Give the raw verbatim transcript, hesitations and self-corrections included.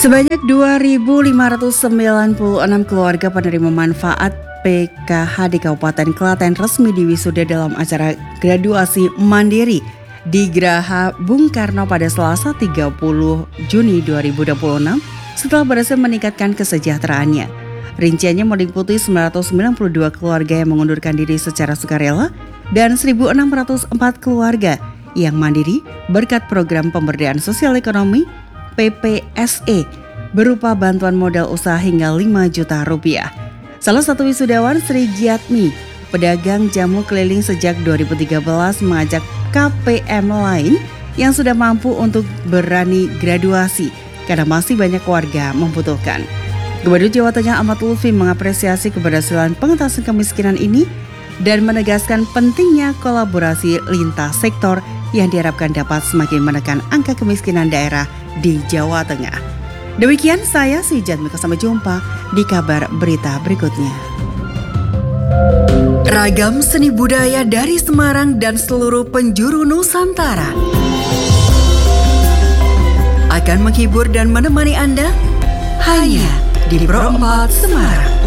Sebanyak dua ribu lima ratus sembilan puluh enam keluarga penerima manfaat P K H di Kabupaten Klaten resmi diwisuda dalam acara graduasi mandiri di Geraha Bung Karno pada Selasa tiga puluh Juni dua ribu dua puluh enam setelah berhasil meningkatkan kesejahteraannya. Rinciannya meliputi sembilan ratus sembilan puluh dua keluarga yang mengundurkan diri secara sukarela dan seribu enam ratus empat keluarga yang mandiri berkat program pemberdayaan sosial ekonomi P P S E berupa bantuan modal usaha hingga lima juta rupiah. Salah satu wisudawan Sri Giatmi, pedagang jamu keliling sejak dua ribu tiga belas mengajak K P M lain yang sudah mampu untuk berani graduasi karena masih banyak warga membutuhkan. Gubernur Jawa Tengah Ahmad Lutfi mengapresiasi keberhasilan pengentasan kemiskinan ini dan menegaskan pentingnya kolaborasi lintas sektor yang diharapkan dapat semakin menekan angka kemiskinan daerah di Jawa Tengah. Demikian saya Sri Giatmi, sampai jumpa di kabar berita berikutnya. Ragam seni budaya dari Semarang dan seluruh penjuru Nusantara akan menghibur dan menemani Anda hanya di Pro empat Semarang.